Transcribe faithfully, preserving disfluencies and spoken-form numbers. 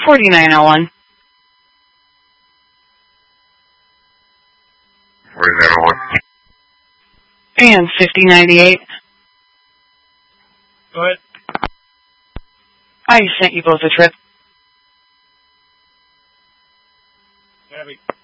forty-nine oh one. forty-nine oh one. And fifty ninety-eight. Go ahead. I sent you both a trip. Heavy.